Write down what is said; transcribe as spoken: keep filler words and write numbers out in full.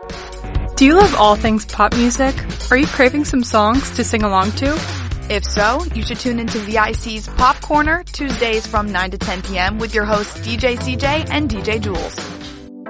Do you love all things pop music? Are you craving some songs to sing along to? If so, you should tune into V I C's Pop Corner Tuesdays from nine to ten p.m. with your hosts D J C J and D J Jules.